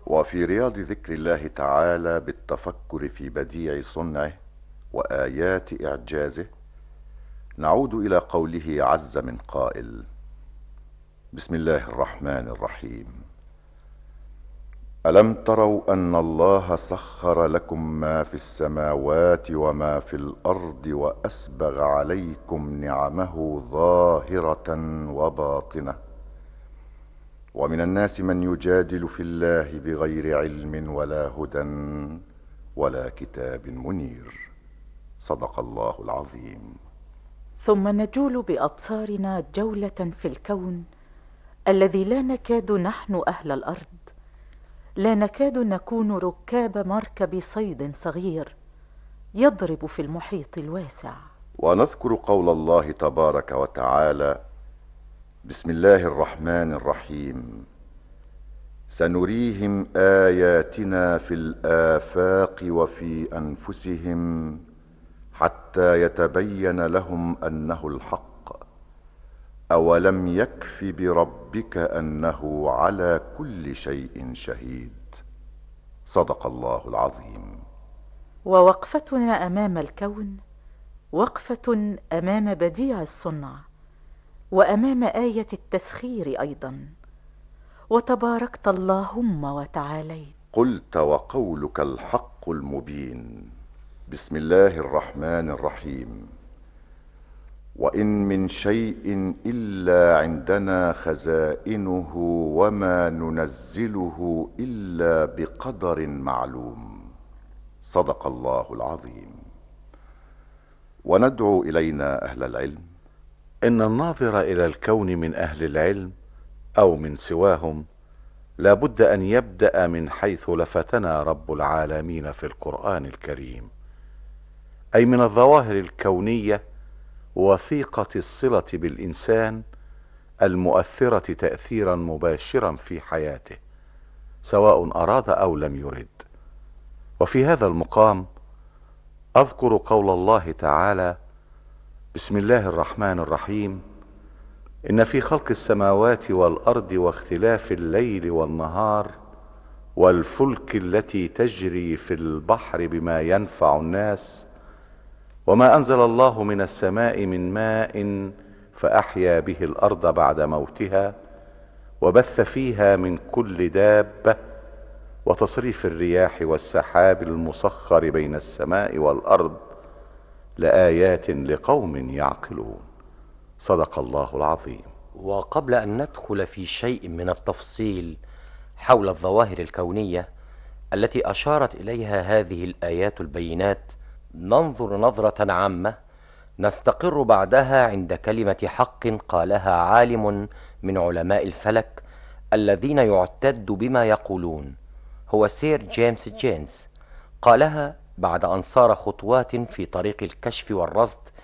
وفي رياض ذكر الله تعالى بالتفكر في بديع صنعه وآيات إعجازه، نعود إلى قوله عز من قائل: بسم الله الرحمن الرحيم. ألم تروا أن الله سخر لكم ما في السماوات وما في الأرض وأسبغ عليكم نعمه ظاهرة وباطنة، ومن الناس من يجادل في الله بغير علم ولا هدى ولا كتاب منير. صدق الله العظيم. ثم نجول بأبصارنا جولة في الكون الذي لا نكاد نحن أهل الأرض، لا نكاد نكون ركاب مركب صيد صغير يضرب في المحيط الواسع. ونذكر قول الله تبارك وتعالى: بسم الله الرحمن الرحيم. سنريهم آياتنا في الآفاق وفي أنفسهم حتى يتبين لهم أنه الحق، أولم يكف بربك أنه على كل شيء شهيد. صدق الله العظيم. ووقفتنا أمام الكون وقفة أمام بديع الصنع، وأمام آية التسخير أيضا. وتباركت اللهم وتعاليت. قلت وقولك الحق المبين. بسم الله الرحمن الرحيم. وإن من شيء إلا عندنا خزائنه وما ننزله إلا بقدر معلوم. صدق الله العظيم. وندعو إلينا أهل العلم. إن الناظر إلى الكون من أهل العلم أو من سواهم لا بد أن يبدأ من حيث لفتنا رب العالمين في القرآن الكريم، أي من الظواهر الكونية وثيقة الصلة بالإنسان المؤثرة تأثيرا مباشرا في حياته سواء أراد أو لم يرد. وفي هذا المقام أذكر قول الله تعالى: بسم الله الرحمن الرحيم. إن في خلق السماوات والأرض واختلاف الليل والنهار والفلك التي تجري في البحر بما ينفع الناس وما أنزل الله من السماء من ماء فأحيا به الأرض بعد موتها وبث فيها من كل دابة وتصريف الرياح والسحاب المسخر بين السماء والأرض لآيات لقوم يعقلون. صدق الله العظيم. وقبل أن ندخل في شيء من التفصيل حول الظواهر الكونية التي أشارت إليها هذه الآيات البينات، ننظر نظرة عامة نستقر بعدها عند كلمة حق قالها عالم من علماء الفلك الذين يعتد بما يقولون، هو سير جيمس جينز. قالها بعد أن صار خطوات في طريق الكشف والرصد